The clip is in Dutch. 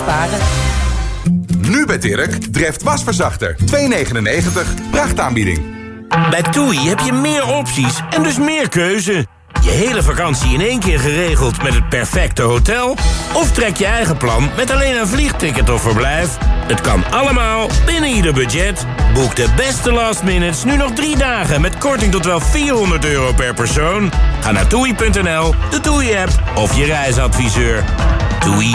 besparen. Nu bij Dirk, Dreft wasverzachter. €2,99. Prachtaanbieding. Bij TUI heb je meer opties en dus meer keuze. Je hele vakantie in één keer geregeld met het perfecte hotel? Of trek je eigen plan met alleen een vliegticket of verblijf? Het kan allemaal binnen ieder budget. Boek de beste last minutes nu nog 3 dagen met korting tot wel €400 per persoon. Ga naar toei.nl, de TUI-app of je reisadviseur. TUI.